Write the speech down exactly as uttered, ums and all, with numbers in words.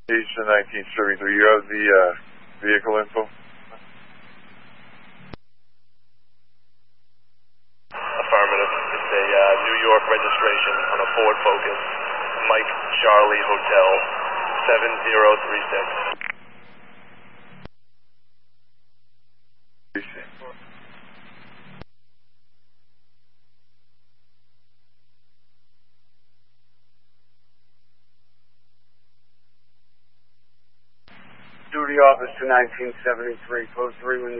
Station nineteen seventy-three, you have the uh, vehicle info? Affirmative. It's a uh, New York registration on a Ford Focus, Mike Charlie Hotel, seven zero three six. Duty officer nineteen seventy-three, code three when you